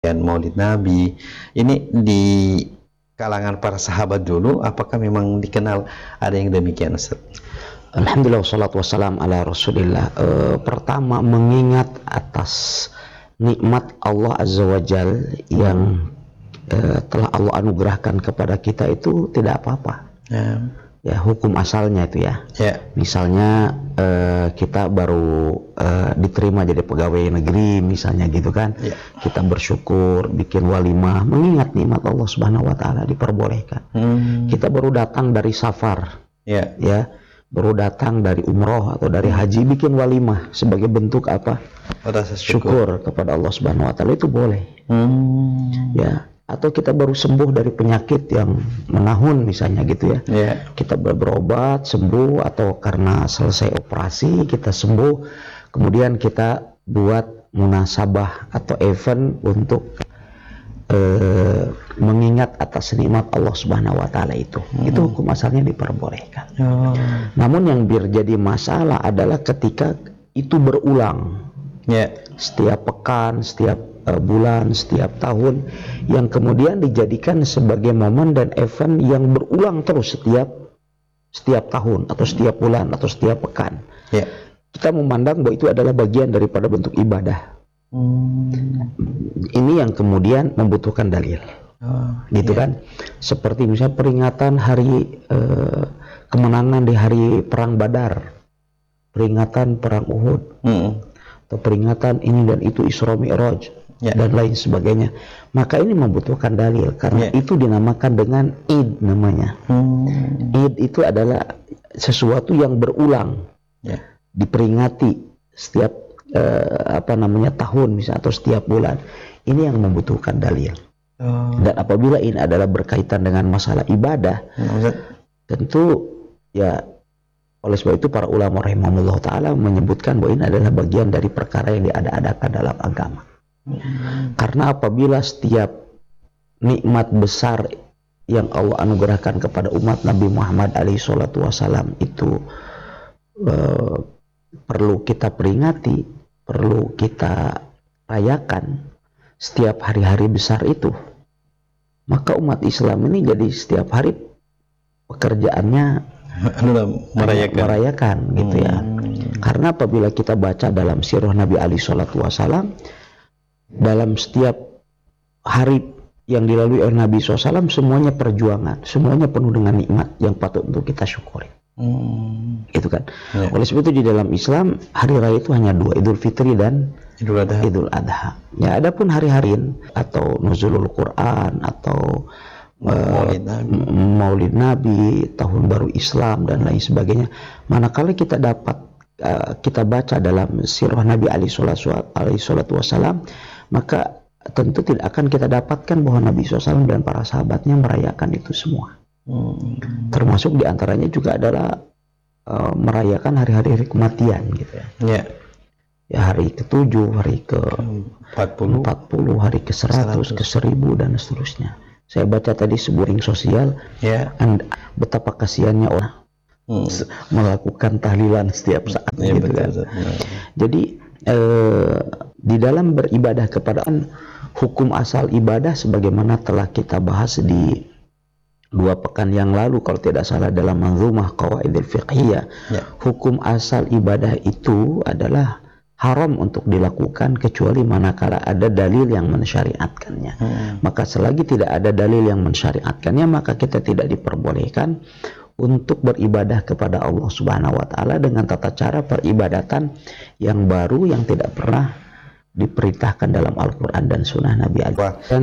dan Maulid Nabi ini di kalangan para sahabat dulu, apakah memang dikenal ada yang demikian, Ustaz? Alhamdulillah wassalatu wassalam ala Rasulillah. Pertama, mengingat atas nikmat Allah Azza wa Jal yang telah Allah anugerahkan kepada kita itu tidak apa-apa. Ya, hukum asalnya itu ya. Misalnya kita baru diterima jadi pegawai negeri misalnya gitu kan. Kita bersyukur, bikin walimah, mengingat nikmat Allah Subhanahu wa taala, diperbolehkan. Kita baru datang dari safar. Ya. Baru datang dari umroh atau dari haji, bikin walimah sebagai bentuk apa? Rasa syukur kepada Allah Subhanahu wa taala, itu boleh. Ya. Atau kita baru sembuh dari penyakit yang menahun misalnya gitu ya. Kita berobat, sembuh, atau karena selesai operasi kita sembuh, kemudian kita buat munasabah atau event untuk mengingat atas nikmat Allah Subhanahu wa taala itu. Itu hukum asalnya diperbolehkan. Namun yang jadi masalah adalah ketika itu berulang. Setiap pekan, setiap bulan, setiap tahun, yang kemudian dijadikan sebagai momen dan event yang berulang terus setiap tahun atau setiap bulan atau setiap pekan. Kita memandang bahwa itu adalah bagian daripada bentuk ibadah. Ini yang kemudian membutuhkan dalil. Gitu kan? Seperti misalnya peringatan hari kemenangan di hari perang Badar, peringatan perang Uhud, atau peringatan ini dan itu, Isra Mi'raj, dan lain sebagainya. Maka ini membutuhkan dalil, karena itu dinamakan dengan Id namanya. Id itu adalah sesuatu yang berulang, diperingati setiap tahun misalnya, atau setiap bulan. Ini yang membutuhkan dalil. Dan apabila ini adalah berkaitan dengan masalah ibadah, tentu ya, oleh sebab itu para ulama rahimahullah ta'ala menyebutkan bahwa ini adalah bagian dari perkara yang diada-adakan dalam agama. Karena apabila setiap nikmat besar yang Allah anugerahkan kepada umat Nabi Muhammad SAW itu perlu kita peringati, perlu kita rayakan setiap hari-hari besar itu, maka umat Islam ini jadi setiap hari pekerjaannya merayakan gitu ya. Karena apabila kita baca dalam sirah Nabi SAW, dalam setiap hari yang dilalui oleh Nabi SAW, semuanya perjuangan, semuanya penuh dengan nikmat yang patut untuk kita syukuri. Itu kan. Oleh sebab itu di dalam Islam hari raya itu hanya dua, Idul Fitri dan Idul Adha. Ya, adapun hari-hari atau nuzulul Quran atau Maulid Nabi, tahun baru Islam dan lain sebagainya, manakala kita kita baca dalam sirah Nabi alaihi salatu wasallam, maka tentu tidak akan kita dapatkan bahwa Nabi SAW dan para sahabatnya merayakan itu semua. Termasuk diantaranya juga adalah merayakan hari-hari kematian gitu ya. Ya, hari ke-7, hari ke-40, hari ke-100, ke-1000 dan seterusnya. Saya baca tadi sebuah link sosial, betapa kasihannya orang melakukan tahlilan setiap saat gitu kan. Jadi di dalam beribadah kepada hukum asal ibadah sebagaimana telah kita bahas di 2 pekan yang lalu kalau tidak salah dalam Manzumah Qawaidil Fiqhiyah, hukum asal ibadah itu adalah haram untuk dilakukan kecuali manakala ada dalil yang mensyariatkannya. Maka selagi tidak ada dalil yang mensyariatkannya, maka kita tidak diperbolehkan untuk beribadah kepada Allah Subhanahu wa taala dengan tata cara peribadatan yang baru yang tidak pernah diperintahkan dalam Al-Quran dan Sunnah Nabi.